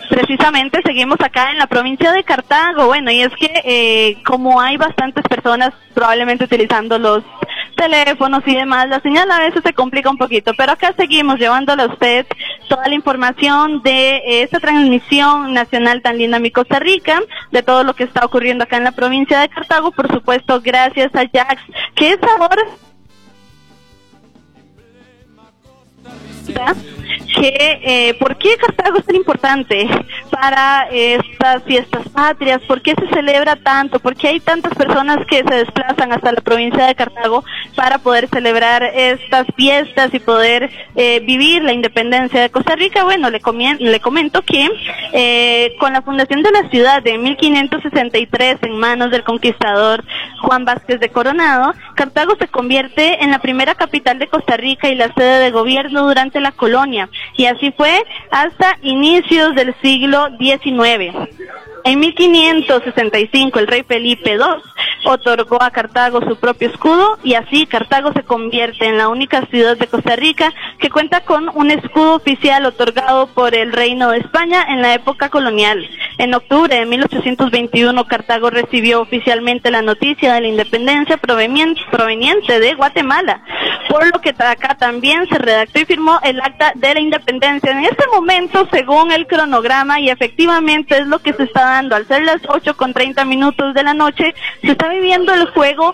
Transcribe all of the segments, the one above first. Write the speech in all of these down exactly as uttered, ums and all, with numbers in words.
precisamente seguimos acá en la provincia de Cartago. Bueno, y es que eh, como hay bastantes personas probablemente utilizando los teléfonos y demás, la señal a veces se complica un poquito, pero acá seguimos llevándole a usted toda la información de esta transmisión nacional tan linda, mi Costa Rica, de todo lo que está ocurriendo acá en la provincia de Cartago, por supuesto, gracias a Jax. ¿Qué sabor? Que, eh, ¿por qué Cartago es tan importante para estas fiestas patrias? ¿Por qué se celebra tanto? ¿Por qué hay tantas personas que se desplazan hasta la provincia de Cartago para poder celebrar estas fiestas y poder eh, vivir la independencia de Costa Rica? Bueno, le, le comento que eh, con la fundación de la ciudad de mil quinientos sesenta y tres en manos del conquistador Juan Vázquez de Coronado, Cartago se convierte en la primera capital de Costa Rica y la sede de gobierno durante la colonia. Y así fue hasta inicios del siglo diecinueve. En mil quinientos sesenta y cinco el rey Felipe segundo otorgó a Cartago su propio escudo y así Cartago se convierte en la única ciudad de Costa Rica que cuenta con un escudo oficial otorgado por el Reino de España en la época colonial. En octubre de mil ochocientos veintiuno Cartago recibió oficialmente la noticia de la independencia proveniente de Guatemala, por lo que acá también se redactó y firmó el acta de la independencia. En este momento, según el cronograma, y efectivamente es lo que se está dando, al ser las ocho con treinta minutos de la noche, se está viviendo el juego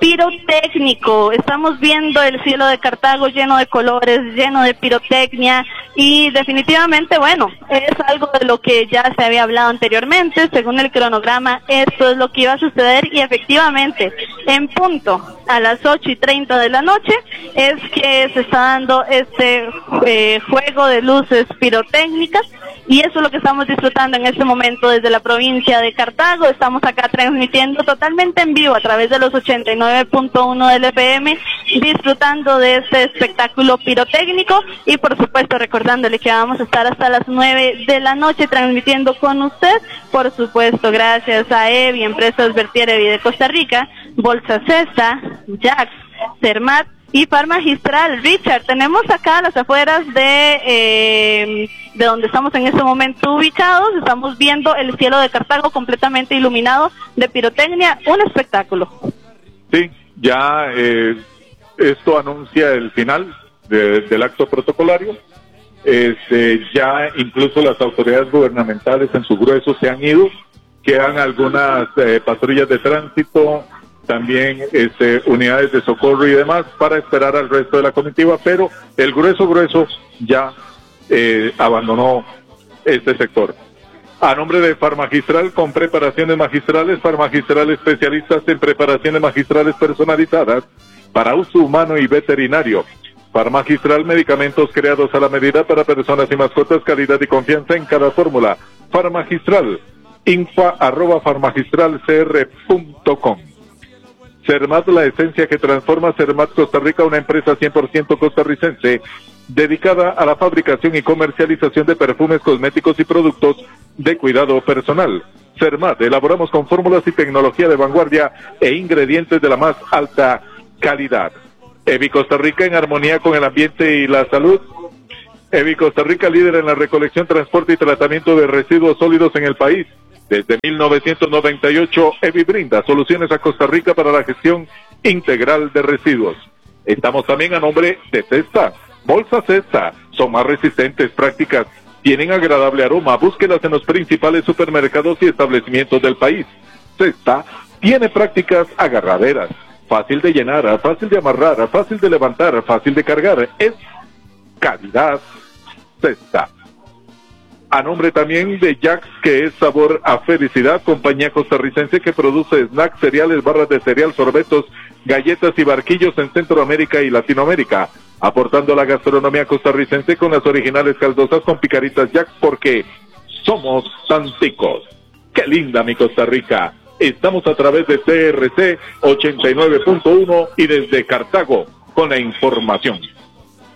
pirotécnico. Estamos viendo el cielo de Cartago lleno de colores, lleno de pirotecnia, y definitivamente, bueno, es algo de lo que ya se había hablado anteriormente. Según el cronograma, esto es lo que iba a suceder, y efectivamente, en punto a las ocho y treinta de la noche, es que se está dando este eh, juego de luces pirotécnicas, y eso es lo que estamos disfrutando en este momento desde la provincia de Cartago. Estamos acá transmitiendo totalmente en vivo a través de los ochenta y nueve punto uno del F M, disfrutando de este espectáculo pirotécnico, y por supuesto recordándole que vamos a estar hasta las nueve de la noche transmitiendo con usted, por supuesto gracias a Evi, Empresas Vertier Evi de Costa Rica, Bolsa Cesta, Jax, Cermat y Farmagistral. Richard, tenemos acá a las afueras de eh, de donde estamos en este momento ubicados, estamos viendo el cielo de Cartago completamente iluminado de pirotecnia, un espectáculo. Sí, ya eh, esto anuncia el final de, del acto protocolario. Este, ya incluso las autoridades gubernamentales en su grueso se han ido, quedan algunas eh, patrullas de tránsito, también este, unidades de socorro y demás para esperar al resto de la comitiva, pero el grueso grueso ya eh, abandonó este sector. A nombre de Farmagistral, con preparaciones magistrales, Farmagistral especialistas en preparaciones magistrales personalizadas para uso humano y veterinario. Farmagistral, medicamentos creados a la medida para personas y mascotas, calidad y confianza en cada fórmula. Farmagistral, info arroba farmagistralcr punto com. Cermat, la esencia que transforma. Cermat Costa Rica, una empresa cien por ciento costarricense dedicada a la fabricación y comercialización de perfumes, cosméticos y productos de cuidado personal. Cermat, elaboramos con fórmulas y tecnología de vanguardia e ingredientes de la más alta calidad. Evi Costa Rica, en armonía con el ambiente y la salud. Evi Costa Rica, líder en la recolección, transporte y tratamiento de residuos sólidos en el país. Desde mil novecientos noventa y ocho, Evi brinda soluciones a Costa Rica para la gestión integral de residuos. Estamos también a nombre de Cesta. Bolsa Cesta, son más resistentes, prácticas, tienen agradable aroma. Búsquelas en los principales supermercados y establecimientos del país. Cesta tiene prácticas agarraderas, fácil de llenar, fácil de amarrar, fácil de levantar, fácil de cargar. Es calidad Cesta. A nombre también de Jax, que es sabor a felicidad, compañía costarricense que produce snacks, cereales, barras de cereal, sorbetos, galletas y barquillos en Centroamérica y Latinoamérica, aportando a la gastronomía costarricense con las originales caldosas con picaritas Jax, porque somos tanticos. ¡Qué linda mi Costa Rica! Estamos a través de T R C ochenta y nueve punto uno y desde Cartago con la información.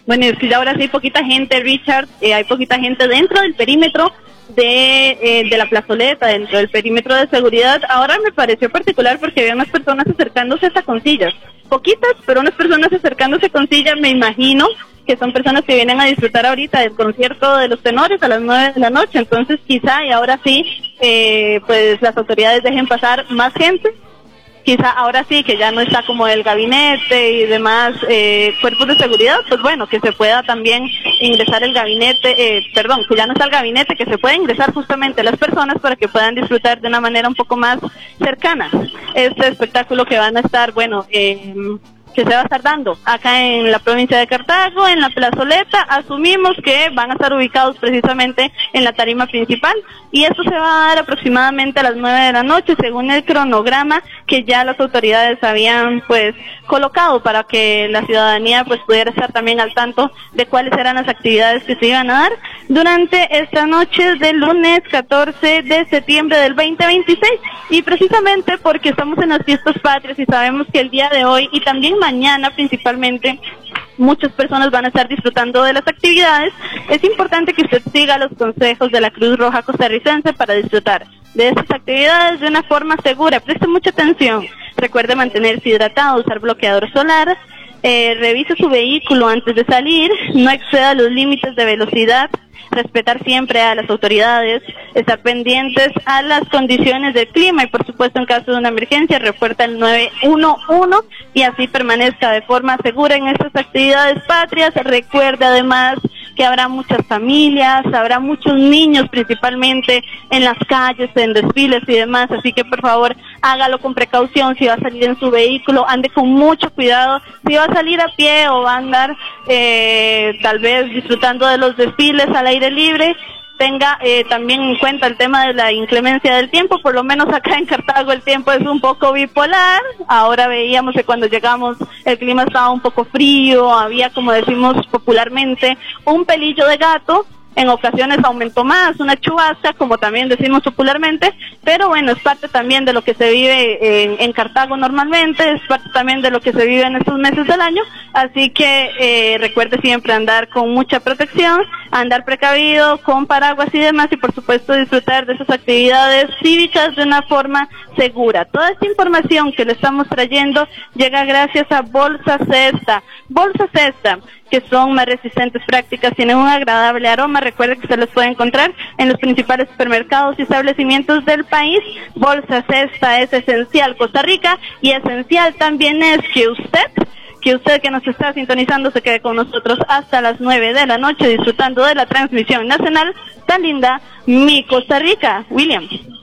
Bueno, es que ya ahora sí hay poquita gente, Richard, eh, hay poquita gente dentro del perímetro de, eh, de la plazoleta, dentro del perímetro de seguridad. Ahora me pareció particular porque había unas personas acercándose hasta con sillas, poquitas, pero unas personas acercándose con sillas, me imagino que son personas que vienen a disfrutar ahorita del concierto de los tenores a las nueve de la noche, entonces quizá y ahora sí, eh, pues las autoridades dejen pasar más gente. Quizá ahora sí, que ya no está como el gabinete y demás eh, cuerpos de seguridad, pues bueno, que se pueda también ingresar el gabinete, eh, perdón, que ya no está el gabinete, que se pueda ingresar justamente las personas para que puedan disfrutar de una manera un poco más cercana este espectáculo que van a estar, bueno, eh, que se va a estar dando acá en la provincia de Cartago, en la plazoleta. Asumimos que van a estar ubicados precisamente en la tarima principal y esto se va a dar aproximadamente a las nueve de la noche según el cronograma que ya las autoridades habían pues colocado para que la ciudadanía pues pudiera estar también al tanto de cuáles eran las actividades que se iban a dar durante esta noche del lunes catorce de septiembre del veinte veintiséis, y precisamente porque estamos en las fiestas patrias y sabemos que el día de hoy y también mañana principalmente muchas personas van a estar disfrutando de las actividades, es importante que usted siga los consejos de la Cruz Roja Costarricense para disfrutar de estas actividades de una forma segura. Preste mucha atención, recuerde mantenerse hidratado, usar bloqueador solar, eh, revise su vehículo antes de salir, no exceda los límites de velocidad, respetar siempre a las autoridades, estar pendientes a las condiciones del clima y por supuesto en caso de una emergencia reporta el nueve uno uno y así permanezca de forma segura en estas actividades patrias. Recuerde además que habrá muchas familias, habrá muchos niños principalmente en las calles, en desfiles y demás, así que por favor hágalo con precaución. Si va a salir en su vehículo, ande con mucho cuidado. Si va a salir a pie o va a andar eh, tal vez disfrutando de los desfiles al aire libre, tenga eh, también en cuenta el tema de la inclemencia del tiempo. Por lo menos acá en Cartago el tiempo es un poco bipolar. Ahora veíamos que cuando llegamos el clima estaba un poco frío, había, como decimos popularmente, un pelillo de gato. En ocasiones aumentó más, una chubasca, como también decimos popularmente, pero bueno, es parte también de lo que se vive en, en Cartago normalmente, es parte también de lo que se vive en estos meses del año, así que eh, recuerde siempre andar con mucha protección, andar precavido, con paraguas y demás, y por supuesto disfrutar de esas actividades cívicas de una forma segura. Toda esta información que le estamos trayendo llega gracias a Bolsa Cesta. Bolsa Cesta, que son más resistentes prácticas, tienen un agradable aroma. Recuerde que se los puede encontrar en los principales supermercados y establecimientos del país. Bolsa Cesta es esencial Costa Rica y esencial también es que usted, que usted que nos está sintonizando se quede con nosotros hasta las nueve de la noche disfrutando de la transmisión nacional tan linda, Mi Costa Rica. William.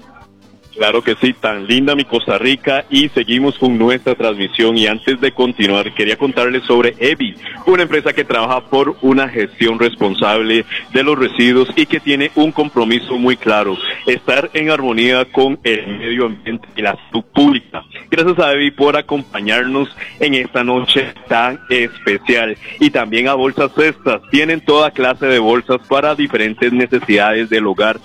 Claro que sí, tan linda mi Costa Rica, y seguimos con nuestra transmisión. Y antes de continuar, quería contarles sobre Evi, una empresa que trabaja por una gestión responsable de los residuos y que tiene un compromiso muy claro: estar en armonía con el medio ambiente y la salud pública. Gracias a Evi por acompañarnos en esta noche tan especial. Y también a Bolsas Cestas, tienen toda clase de bolsas para diferentes necesidades del hogar.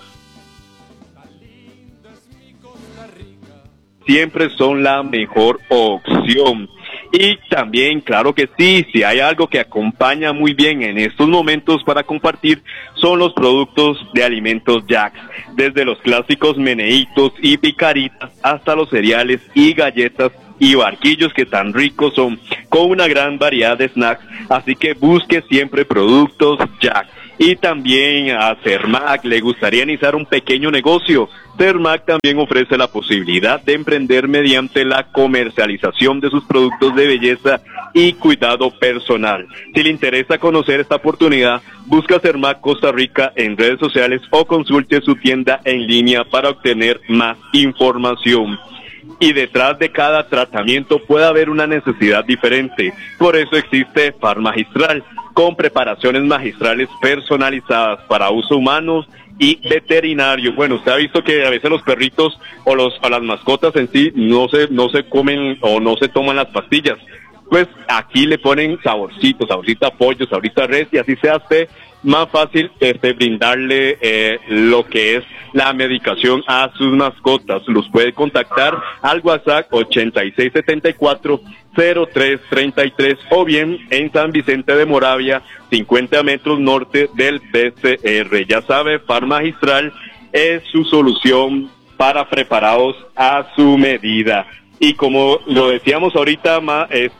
Siempre son la mejor opción. Y también, claro que sí, si hay algo que acompaña muy bien en estos momentos para compartir, son los productos de alimentos Jax. Desde los clásicos meneitos y picaritas hasta los cereales y galletas y barquillos que tan ricos son, con una gran variedad de snacks. Así que busque siempre productos Jax. Y también a Cermac le gustaría iniciar un pequeño negocio. Cermac también ofrece la posibilidad de emprender mediante la comercialización de sus productos de belleza y cuidado personal. Si le interesa conocer esta oportunidad, busca Cermac Costa Rica en redes sociales o consulte su tienda en línea para obtener más información. Y detrás de cada tratamiento puede haber una necesidad diferente. Por eso existe Farmagistral, con preparaciones magistrales personalizadas para uso humano y veterinario. Bueno, usted ha visto que a veces los perritos o los o las mascotas en sí no se no se comen o no se toman las pastillas. Pues aquí le ponen saborcito, saborcita pollo, saborcita res, y así se hace más fácil este, brindarle eh, lo que es la medicación a sus mascotas. Los puede contactar al WhatsApp ochenta y seis setenta y cuatro cero tres treinta y tres o bien en San Vicente de Moravia, cincuenta metros norte del P C R. Ya sabe, Farmagistral es su solución para preparados a su medida. Y como lo decíamos ahorita, ma, es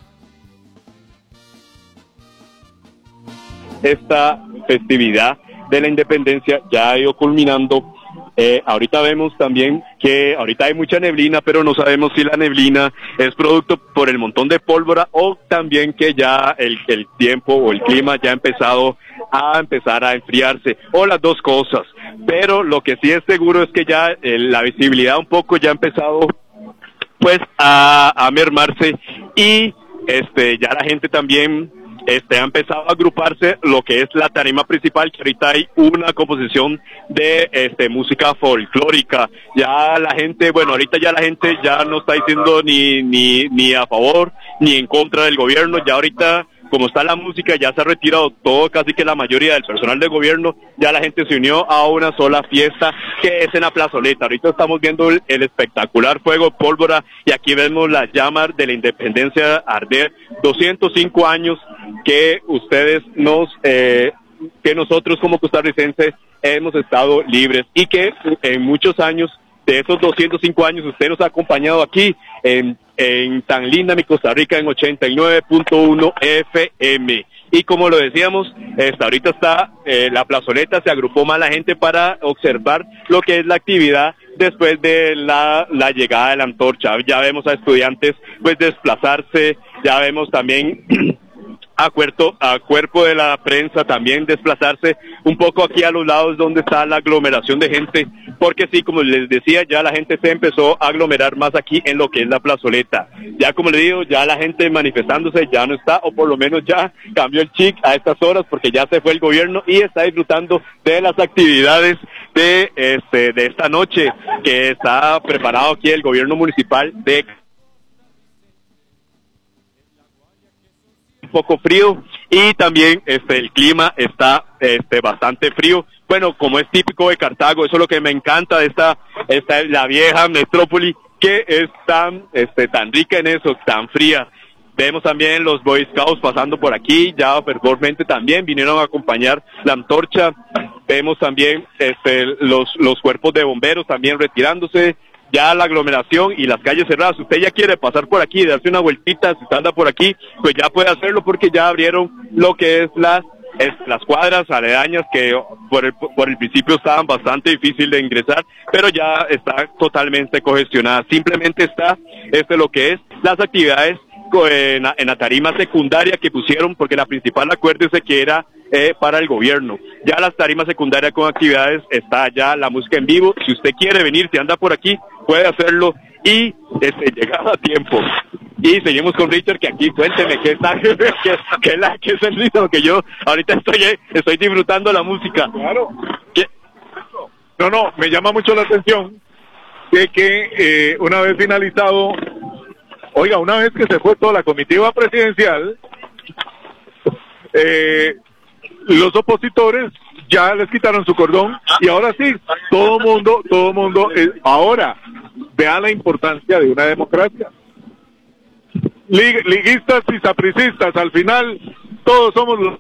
esta festividad de la independencia ya ha ido culminando. Eh, ahorita vemos también que ahorita hay mucha neblina, pero no sabemos si la neblina es producto por el montón de pólvora o también que ya el, el tiempo o el clima ya ha empezado a empezar a enfriarse, o las dos cosas. Pero lo que sí es seguro es que ya eh, la visibilidad un poco ya ha empezado pues a, a mermarse, y este ya la gente también Este, ha empezado a agruparse lo que es la tarima principal, que ahorita hay una composición de este, música folclórica. Ya la gente, bueno, ahorita ya la gente ya no está diciendo ni, ni, ni a favor ni en contra del gobierno. Ya ahorita, como está la música, ya se ha retirado todo, casi que la mayoría del personal del gobierno. Ya la gente se unió a una sola fiesta, que es en la plazoleta. Ahorita estamos viendo el, el espectacular fuego de pólvora, y aquí vemos las llamas de la independencia arder. doscientos cinco años que ustedes nos, eh, que nosotros como costarricenses hemos estado libres, y que en muchos años, de esos doscientos cinco años, usted nos ha acompañado aquí en, en tan linda mi Costa Rica en ochenta y nueve punto uno F M. Y como lo decíamos, hasta ahorita está eh, la plazoleta, se agrupó más la gente para observar lo que es la actividad después de la, la llegada de la antorcha. Ya vemos a estudiantes pues desplazarse, ya vemos también a cuerpo, a cuerpo de la prensa también desplazarse un poco aquí a los lados donde está la aglomeración de gente, porque sí, como les decía, ya la gente se empezó a aglomerar más aquí en lo que es la plazoleta. Ya como les digo, ya la gente manifestándose ya no está, o por lo menos ya cambió el chic a estas horas, porque ya se fue el gobierno y está disfrutando de las actividades de este de esta noche que está preparado aquí el gobierno municipal de un poco frío, y también este el clima está este bastante frío. Bueno, como es típico de Cartago, eso es lo que me encanta de esta esta la vieja metrópoli, que es tan este tan rica en eso, tan fría. Vemos también los Boy Scouts pasando por aquí, ya fervormente también vinieron a acompañar la antorcha. Vemos también este los los cuerpos de bomberos también retirándose. Ya la aglomeración y las calles cerradas. Si usted ya quiere pasar por aquí y darse una vueltita, si usted anda por aquí, pues ya puede hacerlo, porque ya abrieron lo que es las es, las cuadras aledañas, que por el, por el principio estaban bastante difícil de ingresar, pero ya está totalmente congestionada. Simplemente está este lo que es las actividades en la, en la tarima secundaria que pusieron, porque la principal, acuérdese que era Eh, para el gobierno. Ya las tarimas secundarias con actividades, está ya la música en vivo. Si usted quiere venir, si anda por aquí, puede hacerlo, y este, llegado a tiempo. Y seguimos con Richard, que aquí cuénteme qué está, qué, qué, la, qué es el ritmo, que yo ahorita estoy estoy disfrutando la música. Claro. ¿Qué? No, no, me llama mucho la atención de que eh, una vez finalizado, oiga, una vez que se fue toda la comitiva presidencial, eh, los opositores ya les quitaron su cordón, y ahora sí, todo mundo, todo mundo, eh, ahora, vea la importancia de una democracia. Lig, liguistas y sapricistas, al final, todos somos los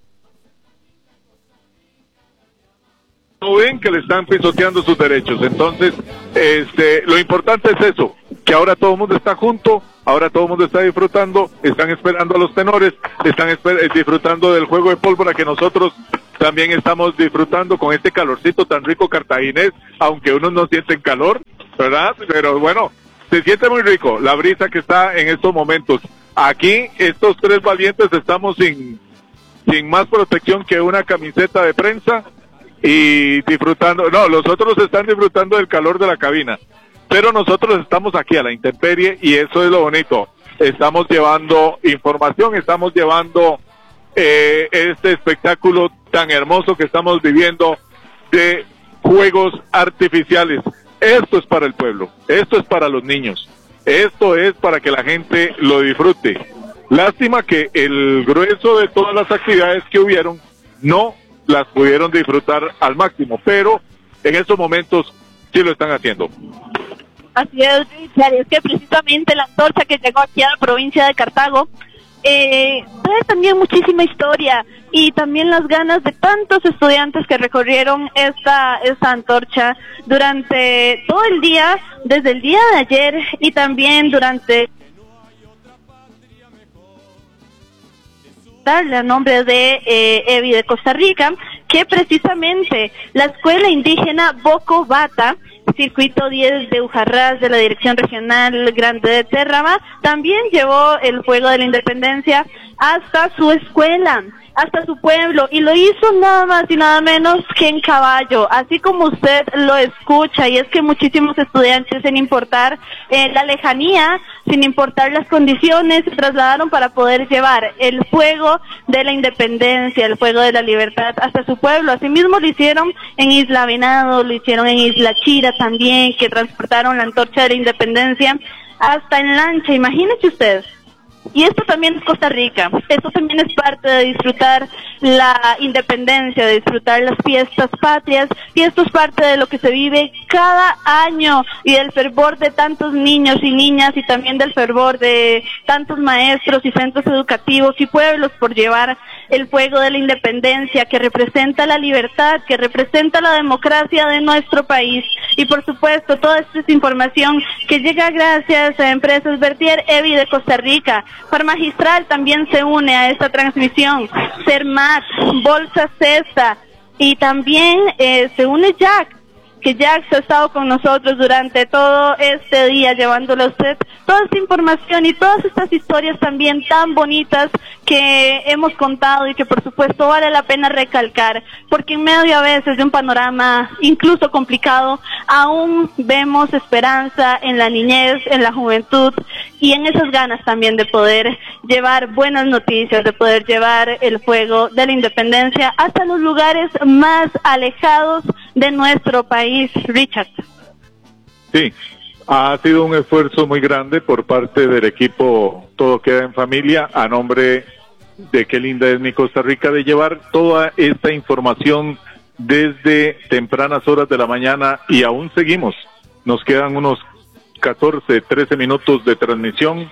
no ven que le están pisoteando sus derechos. Entonces, este, lo importante es eso, que ahora todo el mundo está junto, ahora todo el mundo está disfrutando, están esperando a los tenores, están disfrutando del juego de pólvora que nosotros también estamos disfrutando con este calorcito tan rico cartaginés, aunque unos no sienten calor, ¿verdad? Pero bueno, se siente muy rico la brisa que está en estos momentos. Aquí, estos tres valientes estamos sin, sin más protección que una camiseta de prensa, y disfrutando, no, los otros están disfrutando del calor de la cabina, pero nosotros estamos aquí a la intemperie, y eso es lo bonito. Estamos llevando información, estamos llevando eh, este espectáculo tan hermoso que estamos viviendo de juegos artificiales. Esto es para el pueblo, esto es para los niños, esto es para que la gente lo disfrute. Lástima que el grueso de todas las actividades que hubieron no las pudieron disfrutar al máximo, pero en estos momentos sí lo están haciendo. Así es, Richard, es que precisamente la antorcha que llegó aquí a la provincia de Cartago eh, trae también muchísima historia y también las ganas de tantos estudiantes que recorrieron esta, esta antorcha durante todo el día, desde el día de ayer y también durante... darle a nombre de eh, Evi de Costa Rica, que precisamente la escuela indígena Boco Bata, circuito diez de Ujarrás de la Dirección Regional Grande de Térrama, también llevó el fuego de la independencia hasta su escuela, hasta su pueblo, y lo hizo nada más y nada menos que en caballo, así como usted lo escucha, y es que muchísimos estudiantes, sin importar eh, la lejanía, sin importar las condiciones, se trasladaron para poder llevar el fuego de la independencia, el fuego de la libertad hasta su pueblo. Asimismo lo hicieron en Isla Venado, lo hicieron en Isla Chira también, que transportaron la antorcha de la independencia hasta en lancha, imagínese usted. Y esto también es Costa Rica, esto también es parte de disfrutar la independencia, de disfrutar las fiestas patrias, y esto es parte de lo que se vive cada año y del fervor de tantos niños y niñas y también del fervor de tantos maestros y centros educativos y pueblos por llevar el fuego de la independencia que representa la libertad, que representa la democracia de nuestro país. Y por supuesto toda esta es información que llega gracias a Empresas Vertier Evi de Costa Rica. Farmagistral también se une a esta transmisión, Cermat, Bolsa Cesta, y también eh, se une Jack, que Jack ha estado con nosotros durante todo este día, llevándole a usted toda esta información y todas estas historias también tan bonitas que hemos contado y que por supuesto vale la pena recalcar, porque en medio a veces de un panorama incluso complicado, aún vemos esperanza en la niñez, en la juventud y en esas ganas también de poder llevar buenas noticias, de poder llevar el fuego de la independencia hasta los lugares más alejados de nuestro país. Richard. Sí, ha sido un esfuerzo muy grande por parte del equipo Todo Queda en Familia, a nombre de Qué Linda es mi Costa Rica, de llevar toda esta información desde tempranas horas de la mañana, y aún seguimos. Nos quedan unos catorce, trece minutos de transmisión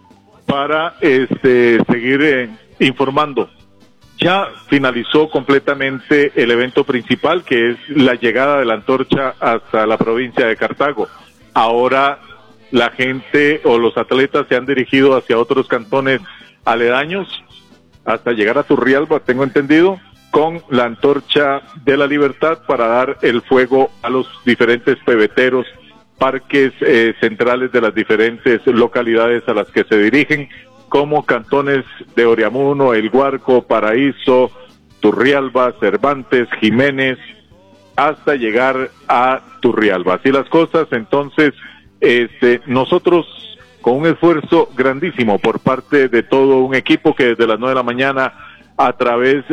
para este seguir eh, informando. Ya finalizó completamente el evento principal, que es la llegada de la antorcha hasta la provincia de Cartago. Ahora la gente o los atletas se han dirigido hacia otros cantones aledaños hasta llegar a Turrialba, tengo entendido, con la antorcha de la libertad para dar el fuego a los diferentes pebeteros, parques eh, centrales de las diferentes localidades a las que se dirigen, como cantones de Oriamuno, El Guarco, Paraíso, Turrialba, Cervantes, Jiménez, hasta llegar a Turrialba. Así las cosas, entonces, este, nosotros con un esfuerzo grandísimo por parte de todo un equipo que desde las nueve de la mañana a través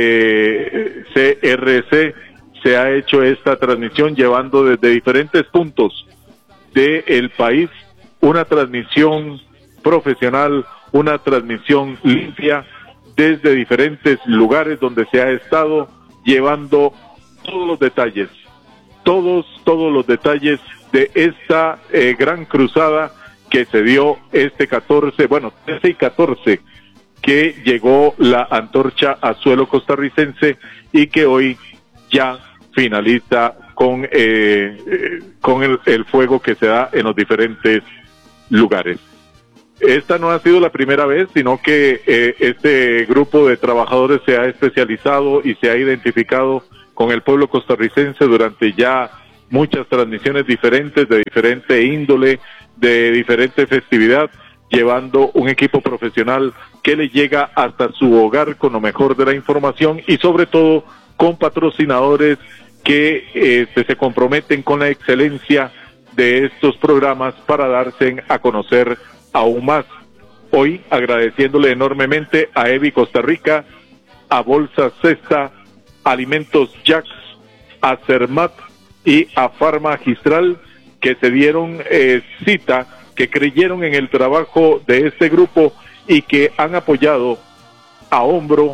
de C R C se ha hecho esta transmisión, llevando desde diferentes puntos del país una transmisión profesional, una transmisión limpia desde diferentes lugares donde se ha estado llevando todos los detalles, todos, todos los detalles de esta eh, gran cruzada que se dio este catorce, bueno, trece y catorce, que llegó la antorcha a suelo costarricense y que hoy ya finaliza con, eh, eh, con el, el fuego que se da en los diferentes lugares. Esta no ha sido la primera vez, sino que eh, este grupo de trabajadores se ha especializado y se ha identificado con el pueblo costarricense durante ya muchas transmisiones diferentes, de diferente índole, de diferente festividad, llevando un equipo profesional que le llega hasta su hogar con lo mejor de la información y sobre todo con patrocinadores que eh, se comprometen con la excelencia de estos programas para darse a conocer aún más. Hoy agradeciéndole enormemente a Evi Costa Rica, a Bolsa Cesta, Alimentos Jax, a Cermat y a Farmagistral, que se dieron eh, cita, que creyeron en el trabajo de este grupo y que han apoyado a hombro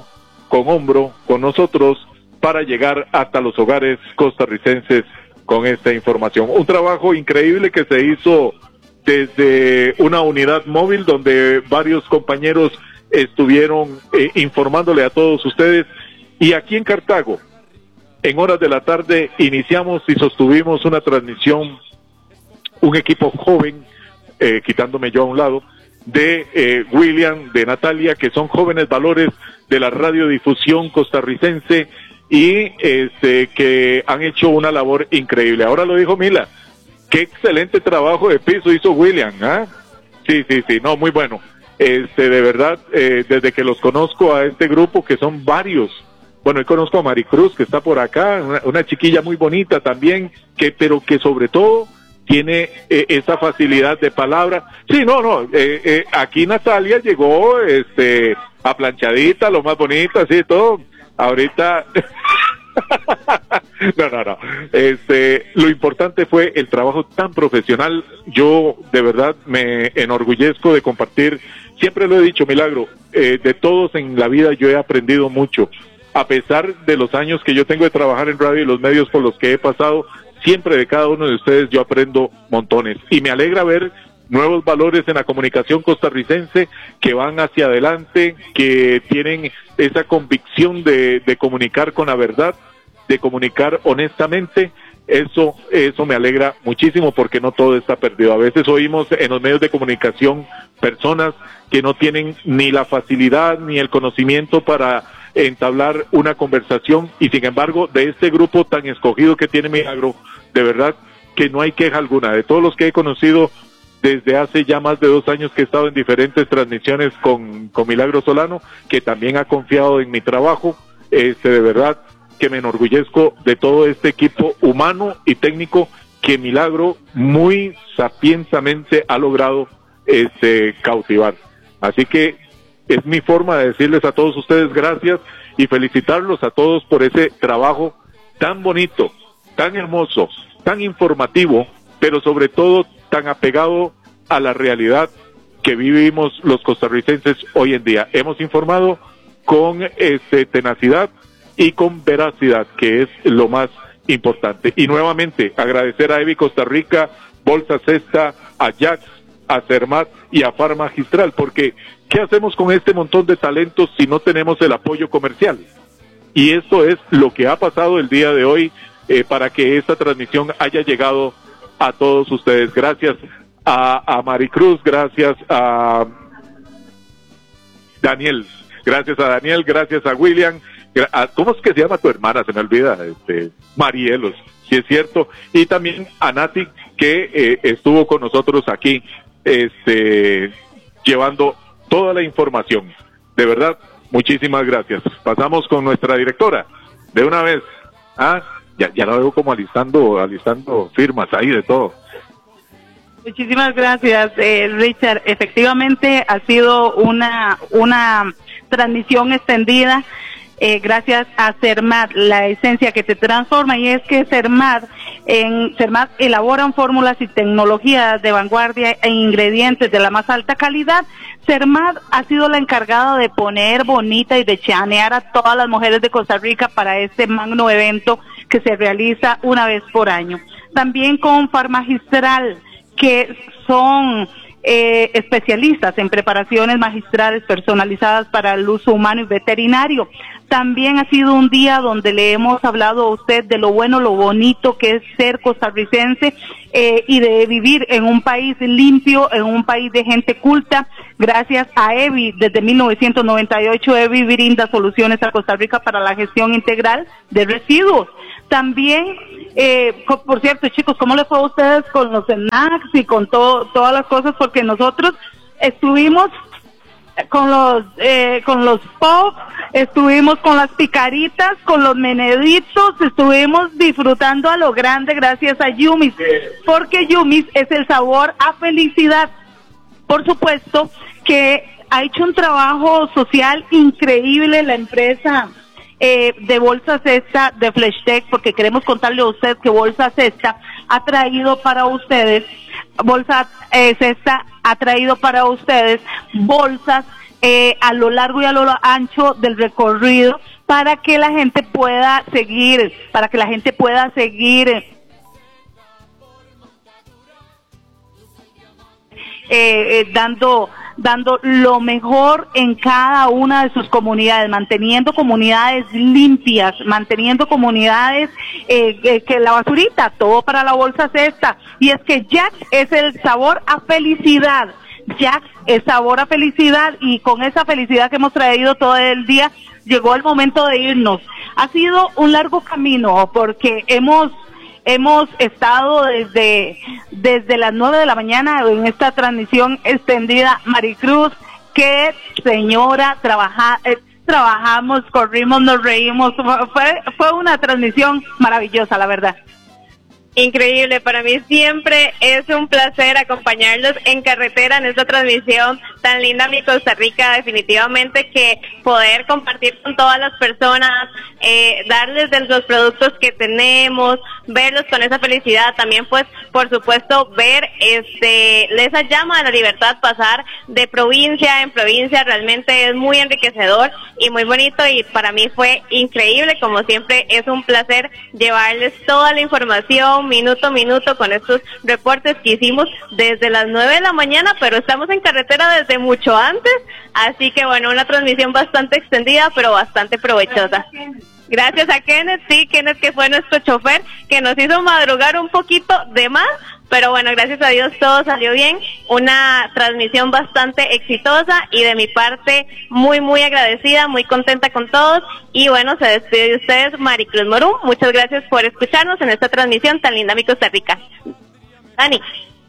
con hombro con nosotros para llegar hasta los hogares costarricenses con esta información. Un trabajo increíble que se hizo desde una unidad móvil donde varios compañeros estuvieron eh, informándole a todos ustedes, y aquí en Cartago, en horas de la tarde, iniciamos y sostuvimos una transmisión, un equipo joven, eh, quitándome yo a un lado, de eh, William, de Natalia, que son jóvenes valores de la radiodifusión costarricense y este, que han hecho una labor increíble. Ahora lo dijo Mila, qué excelente trabajo de piso hizo William, ¿ah? Sí, sí, sí, no, muy bueno. Este, de verdad, eh, desde que los conozco a este grupo, que son varios, bueno, yo conozco a Maricruz, que está por acá, una, una chiquilla muy bonita también, que pero que sobre todo tiene eh, esa facilidad de palabra. Sí, no, no, eh, eh, aquí Natalia llegó este, a planchadita, lo más bonita, así todo. Ahorita... no, no, no. Este, lo importante fue el trabajo tan profesional. Yo de verdad me enorgullezco de compartir. Siempre lo he dicho, Milagro, eh, de todos en la vida yo he aprendido mucho. A pesar de los años que yo tengo de trabajar en radio y los medios por los que he pasado, siempre de cada uno de ustedes yo aprendo montones. Y me alegra ver nuevos valores en la comunicación costarricense que van hacia adelante, que tienen esa convicción de, de comunicar con la verdad, de comunicar honestamente. Eso, eso me alegra muchísimo, porque no todo está perdido. A veces oímos en los medios de comunicación personas que no tienen ni la facilidad ni el conocimiento para entablar una conversación, y sin embargo de este grupo tan escogido que tiene Milagro, de verdad que no hay queja alguna. De todos los que he conocido desde hace ya más de dos años que he estado en diferentes transmisiones con, con Milagro Solano, que también ha confiado en mi trabajo, este, de verdad que me enorgullezco de todo este equipo humano y técnico que Milagro muy sapiensamente ha logrado este, cautivar. Así que es mi forma de decirles a todos ustedes gracias y felicitarlos a todos por ese trabajo tan bonito, tan hermoso, tan informativo, pero sobre todo tan apegado a la realidad que vivimos los costarricenses hoy en día. Hemos informado con este, tenacidad y con veracidad, que es lo más importante. Y nuevamente agradecer a Evi Costa Rica, Bolsa Cesta, a Jax, a Cermat y a Far Magistral, porque ¿qué hacemos con este montón de talentos si no tenemos el apoyo comercial? Y esto es lo que ha pasado el día de hoy eh, para que esta transmisión haya llegado a todos ustedes. Gracias a, a Maricruz, gracias a Daniel, gracias a Daniel, gracias a William, a, ¿cómo es que se llama tu hermana? Se me olvida, este, Marielos, si es cierto, y también a Nati, que eh, estuvo con nosotros aquí, este, llevando toda la información. De verdad, muchísimas gracias. Pasamos con nuestra directora, de una vez. Ah, ya, ya la veo como alistando, alistando firmas ahí de todo. Muchísimas gracias, eh, Richard. Efectivamente ha sido una una transmisión extendida, eh, gracias a Cermat, la esencia que te transforma. Y es que Cermat, en Cermat elaboran fórmulas y tecnologías de vanguardia e ingredientes de la más alta calidad. Cermat ha sido la encargada de poner bonita y de chanear a todas las mujeres de Costa Rica para este magno evento que se realiza una vez por año. También con Far Magistral, que son eh, especialistas en preparaciones magistrales personalizadas para el uso humano y veterinario. También ha sido un día donde le hemos hablado a usted de lo bueno, lo bonito que es ser costarricense eh, y de vivir en un país limpio, en un país de gente culta. Gracias a Evi, desde mil novecientos noventa y ocho, Evi brinda soluciones a Costa Rica para la gestión integral de residuos. También, eh, por cierto, chicos, ¿cómo les fue a ustedes con los snacks y con todo, todas las cosas? Porque nosotros estuvimos con los eh, con los pop, estuvimos con las picaritas, con los meneditos, estuvimos disfrutando a lo grande gracias a Yumis, porque Yumis es el sabor a felicidad. Por supuesto que ha hecho un trabajo social increíble la empresa eh, de Bolsa Cesta de Flashtec, porque queremos contarle a usted que Bolsa Cesta ha traído para ustedes Bolsa eh, Cesta ha traído para ustedes bolsas eh, a lo largo y a lo ancho del recorrido para que la gente pueda seguir, para que la gente pueda seguir eh, eh, dando dando lo mejor en cada una de sus comunidades, manteniendo comunidades limpias, manteniendo comunidades eh, eh, que la basurita, todo para la bolsa cesta, y es que Jax es el sabor a felicidad. Jax es sabor a felicidad, y con esa felicidad que hemos traído todo el día, llegó el momento de irnos. Ha sido un largo camino, porque hemos hemos estado desde desde las nueve de la mañana en esta transmisión extendida. Maricruz, qué señora, trabaja, eh, trabajamos, corrimos, nos reímos, fue, fue una transmisión maravillosa, la verdad. Increíble, para mí siempre es un placer acompañarlos en carretera en esta transmisión tan linda, mi Costa Rica. Definitivamente que poder compartir con todas las personas, eh, darles de los productos que tenemos, verlos con esa felicidad, también pues por supuesto ver este esa llama de la libertad pasar de provincia en provincia, realmente es muy enriquecedor y muy bonito, y para mí fue increíble. Como siempre es un placer llevarles toda la información minuto a minuto con estos reportes que hicimos desde las nueve de la mañana, pero estamos en carretera desde mucho antes, así que bueno, una transmisión bastante extendida pero bastante provechosa. Gracias a Kenneth, sí, Kenneth que fue nuestro chofer, que nos hizo madrugar un poquito de más, pero bueno, gracias a Dios todo salió bien, una transmisión bastante exitosa, y de mi parte muy muy agradecida, muy contenta con todos, y bueno, se despide de ustedes Maricruz Morú. Muchas gracias por escucharnos en esta transmisión tan linda, mi Costa Rica. Dani.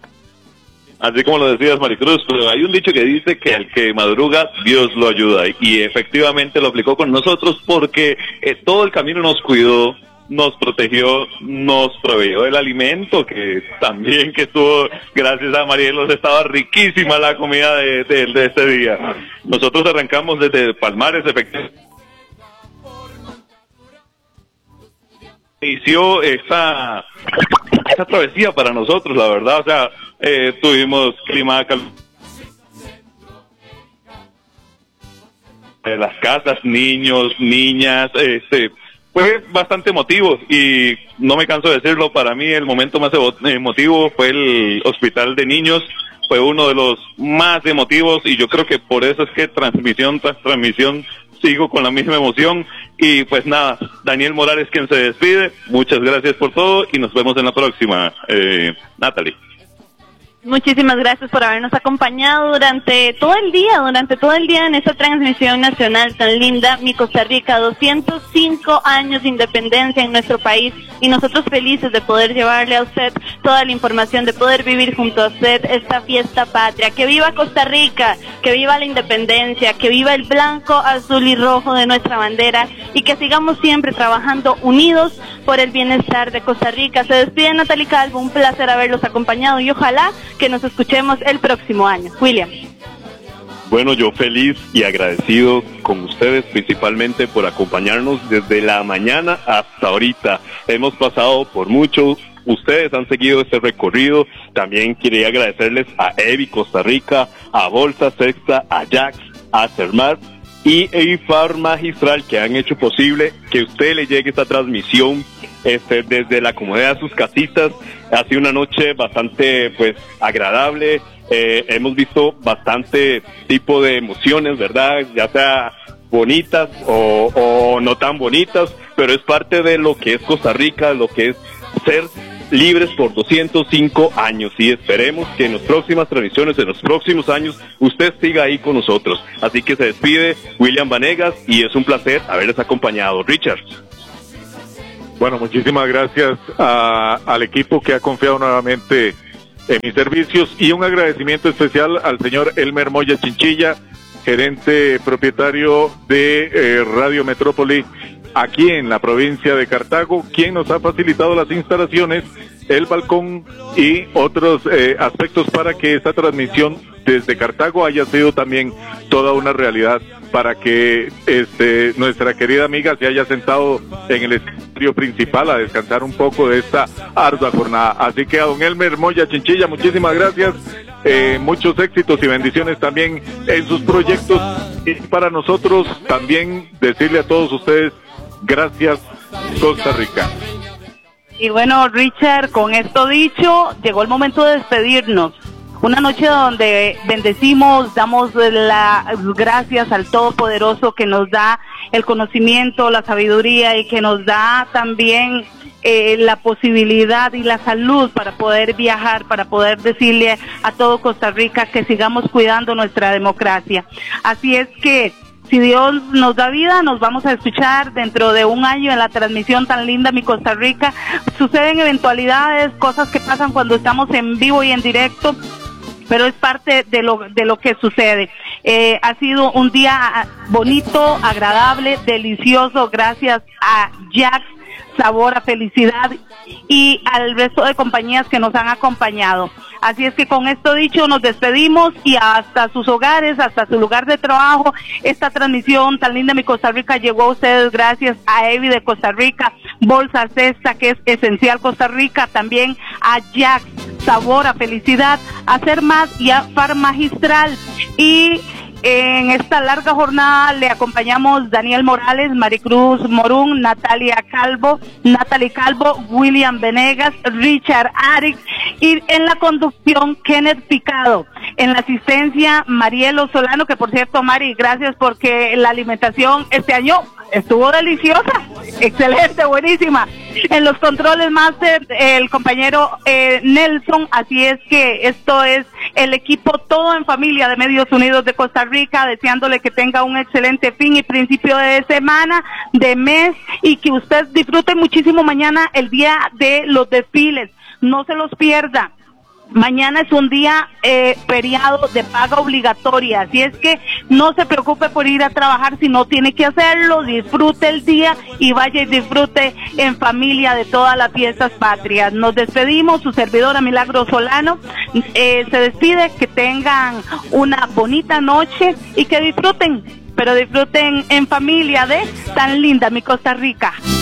Así como lo decías, Maricruz, pero hay un dicho que dice que al que madruga, Dios lo ayuda, y efectivamente lo aplicó con nosotros, porque eh, todo el camino nos cuidó, nos protegió, nos proveyó el alimento, que también que estuvo, gracias a Marielos, estaba riquísima la comida de, de, de este día. Nosotros arrancamos desde Palmares, efectivamente. Inició esa, esa travesía para nosotros, la verdad, o sea, eh, tuvimos clima cal... eh, las casas, niños, niñas, este, fue bastante emotivo, y no me canso de decirlo, para mí el momento más emotivo fue el hospital de niños, fue uno de los más emotivos, y yo creo que por eso es que transmisión tras transmisión sigo con la misma emoción. Y pues nada, Daniel Morales quien se despide, muchas gracias por todo y nos vemos en la próxima. eh, Natalie. Muchísimas gracias por habernos acompañado durante todo el día, durante todo el día en esta transmisión nacional tan linda, mi Costa Rica, doscientos cinco años de independencia en nuestro país, y nosotros felices de poder llevarle a usted toda la información, de poder vivir junto a usted esta fiesta patria. ¡Que viva Costa Rica! ¡Que viva la independencia! ¡Que viva el blanco, azul y rojo de nuestra bandera! Y que sigamos siempre trabajando unidos por el bienestar de Costa Rica. Se despide Natalie Calvo, un placer haberlos acompañado, y ojalá que nos escuchemos el próximo año. William. Bueno, yo feliz y agradecido con ustedes, principalmente por acompañarnos desde la mañana hasta ahorita. Hemos pasado por mucho, ustedes han seguido este recorrido. También quería agradecerles a Evi Costa Rica, a Bolsa Sexta, a Jax, a Cermar y Eifar Magistral, que han hecho posible que usted le llegue esta transmisión este, desde la comodidad de sus casitas. Ha sido una noche bastante pues agradable, eh, hemos visto bastante tipo de emociones, ¿verdad? Ya sea bonitas o, o no tan bonitas, pero es parte de lo que es Costa Rica, lo que es ser libres por doscientos cinco años, y esperemos que en las próximas transmisiones, en los próximos años, usted siga ahí con nosotros. Así que se despide William Vanegas, y es un placer haberles acompañado. Richard. Bueno, muchísimas gracias a, al equipo que ha confiado nuevamente en mis servicios, y un agradecimiento especial al señor Elmer Moya Chinchilla, gerente propietario de eh, Radio Metrópoli aquí en la provincia de Cartago, quien nos ha facilitado las instalaciones, el balcón y otros eh, aspectos para que esta transmisión desde Cartago haya sido también toda una realidad para que este, nuestra querida amiga se haya sentado en el escenario principal a descansar un poco de esta ardua jornada. Así que a don Elmer Moya Chinchilla, muchísimas gracias, eh, muchos éxitos y bendiciones también en sus proyectos, y para nosotros también decirle a todos ustedes, gracias Costa Rica. Y bueno, Richard, con esto dicho, llegó el momento de despedirnos. Una noche donde bendecimos, damos las gracias al Todopoderoso que nos da el conocimiento, la sabiduría y que nos da también eh, la posibilidad y la salud para poder viajar, para poder decirle a todo Costa Rica que sigamos cuidando nuestra democracia. Así es que, si Dios nos da vida, nos vamos a escuchar dentro de un año en la transmisión tan linda, Mi Costa Rica. Suceden eventualidades, cosas que pasan cuando estamos en vivo y en directo, pero es parte de lo de lo que sucede. Eh, ha sido un día bonito, agradable, delicioso, gracias a Jax, Sabor a Felicidad, y al resto de compañías que nos han acompañado. Así es que con esto dicho nos despedimos, y hasta sus hogares, hasta su lugar de trabajo. Esta transmisión tan linda, Mi Costa Rica, llegó a ustedes gracias a Evi de Costa Rica, Bolsa Cesta, que es esencial Costa Rica, también a Jax, Sabor a Felicidad, a Ser Más y a Farmagistral. Y en esta larga jornada le acompañamos Daniel Morales, Maricruz Morún, Natalia Calvo, Natalie Calvo, William Venegas, Richard Arix, y en la conducción Kenneth Picado. En la asistencia Marielo Solano, que por cierto, Mari, gracias porque la alimentación este año estuvo deliciosa, excelente, buenísima. En los controles máster, el compañero eh, Nelson. Así es que esto es el equipo todo en familia de Medios Unidos de Costa Rica, deseándole que tenga un excelente fin y principio de semana, de mes, y que usted disfrute muchísimo mañana, el día de los desfiles. No se los pierda. Mañana es un día eh, feriado de paga obligatoria, así es que no se preocupe por ir a trabajar si no tiene que hacerlo. Disfrute el día y vaya y disfrute en familia de todas las fiestas patrias. Nos despedimos, su servidora Milagro Solano eh, se despide, que tengan una bonita noche y que disfruten, pero disfruten en familia de tan linda Mi Costa Rica.